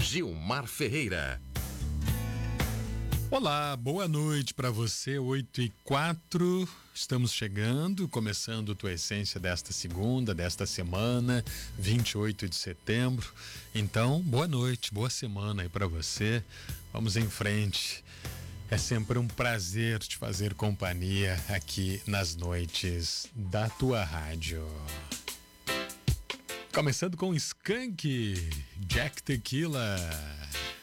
Gilmar Ferreira. Olá, boa noite para você, 8h04. Estamos chegando, começando Tua Essência desta segunda, desta semana, 28 de setembro. Então, boa noite, boa semana aí para você. Vamos em frente. É sempre um prazer te fazer companhia aqui nas noites da tua rádio. Começando com Skank, Jack Tequila.